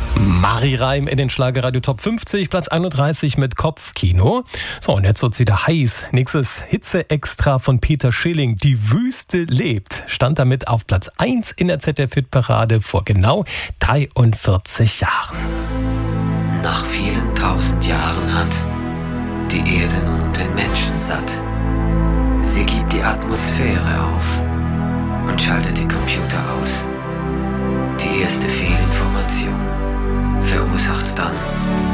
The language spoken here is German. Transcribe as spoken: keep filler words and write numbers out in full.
Mari Reim in den Schlagerradio Top fünfzig, Platz einunddreißig mit Kopfkino. So, und jetzt wird's wieder heiß. Nächstes Hitze-Extra von Peter Schilling, Die Wüste lebt, stand damit auf Platz eins in der Z D F-Hit-Parade vor genau dreiundvierzig Jahren. Nach vielen tausend Jahren hat die Erde nun den Menschen satt. Sie gibt die Atmosphäre auf und schaltet die Computer aus. Die erste Fehlinformation verursacht dann